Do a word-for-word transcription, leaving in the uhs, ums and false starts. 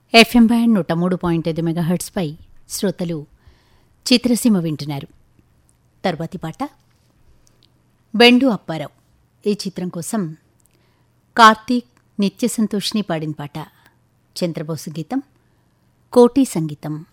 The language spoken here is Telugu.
ఎఫ్ఎం బ్యాండ్ నూట మూడు పాయింట్ ఐదు మెగాహెర్ట్స్పై శ్రోతలు చిత్రసీమ వింటున్నారు. తర్వాతి పాట బెండు అప్పారావు. ఈ చిత్రం కోసం కార్తీక్, నిత్య సంతోష్ని పాడిన పాట. చంద్రబోసు గీతం, కోటి సంగీతం.